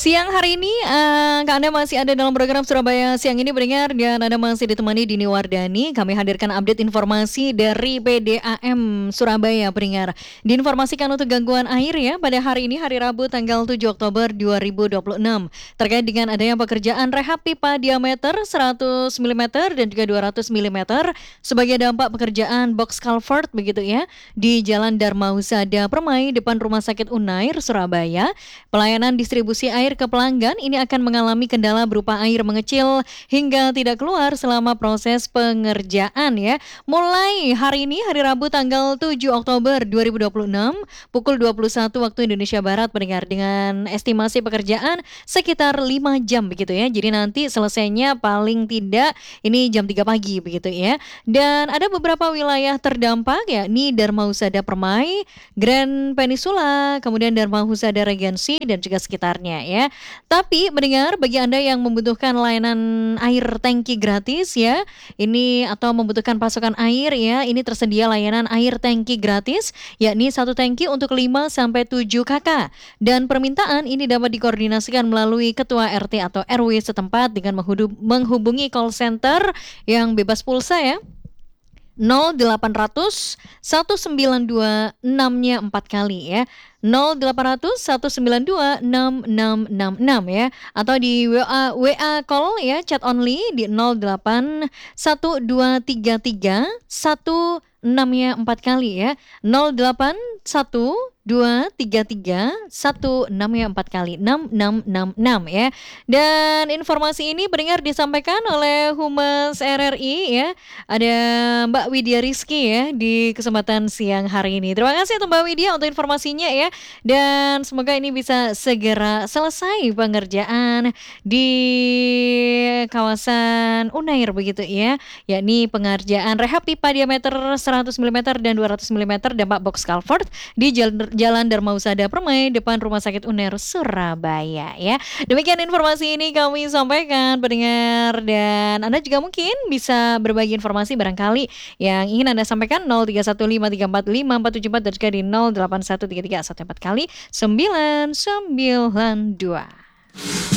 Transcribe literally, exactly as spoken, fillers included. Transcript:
Siang hari ini, uh, Anda masih ada dalam program Surabaya Siang ini pendengar, dan Anda masih ditemani Dini Wardani. Kami hadirkan update informasi dari P D A M Surabaya pendengar. Diinformasikan untuk gangguan air ya pada hari ini, hari Rabu tanggal tujuh Oktober dua ribu dua puluh enam. Terkait dengan adanya pekerjaan rehab pipa diameter seratus milimeter dan juga dua ratus milimeter sebagai dampak pekerjaan box culvert begitu ya di Jalan Dharma Husada Permai depan Rumah Sakit Unair Surabaya. Pelayanan distribusi air ke pelanggan ini akan mengalami kendala berupa air mengecil hingga tidak keluar selama proses pengerjaan ya. Mulai hari ini, hari Rabu tanggal tujuh Oktober dua ribu dua puluh enam pukul dua puluh satu waktu Indonesia Barat pendengar, dengan estimasi pekerjaan sekitar lima jam begitu ya. Jadi nanti selesainya paling tidak ini jam tiga pagi begitu ya. Dan ada beberapa wilayah terdampak yakni Dharma Husada Permai, Grand Peninsula, kemudian Dharma Husada Regency dan juga sekitarnya ya. Tapi mendengar, bagi Anda yang membutuhkan layanan air tangki gratis ya, ini atau membutuhkan pasokan air ya, ini tersedia layanan air tangki gratis yakni satu tangki untuk lima sampai tujuh kakak. Dan permintaan ini dapat dikoordinasikan melalui ketua R T atau R W setempat dengan menghubungi call center yang bebas pulsa ya. nol delapan ratus satu sembilan dua enam-nya empat kali ya. nol delapan ratus satu sembilan dua enam enam enam enam ya, atau di W A W A call ya, chat only di nol delapan satu dua tiga tiga satu enam-nya empat kali ya. nol delapan satu dua tiga tiga satu enam-nya empat kali, enam enam enam enam ya. Dan informasi ini pendengar disampaikan oleh Humas R R I ya. Ada Mbak Widya Rizky ya di kesempatan siang hari ini. Terima kasih untuk Mbak Widya untuk informasinya ya. Dan semoga ini bisa segera selesai pengerjaan di kawasan Unair begitu ya, yakni pengerjaan rehab pipa diameter seratus milimeter dan dua ratus milimeter dampak box culvert di Jalan, Jalan Dharma Husada Permai depan Rumah Sakit Unair Surabaya ya. Demikian informasi ini kami sampaikan pendengar, dan Anda juga mungkin bisa berbagi informasi barangkali yang ingin Anda sampaikan nol tiga satu lima tiga empat lima empat tujuh empat dan juga di nol delapan satu tiga tiga satu empat kali sembilan sembilan dua.